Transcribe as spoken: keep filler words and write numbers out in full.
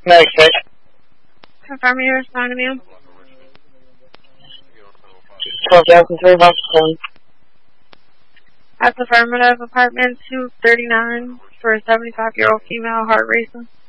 ninety-six. Confirm you're responding, ma'am. twelve thousand three Boston. That's affirmative. Apartment two thirty-nine for a seventy-five-year-old female, heart racing.